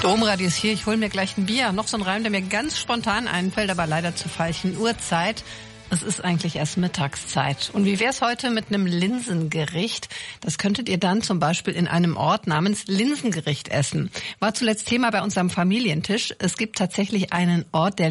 Domradio ist hier, ich hole mir gleich ein Bier. Noch so ein Reim, der mir ganz spontan einfällt, aber leider zur falschen Uhrzeit. Es ist eigentlich erst Mittagszeit. Und wie wär's heute mit einem Linsengericht? Das könntet ihr dann zum Beispiel in einem Ort namens Linsengericht essen. War zuletzt Thema bei unserem Familientisch. Es gibt tatsächlich einen Ort, der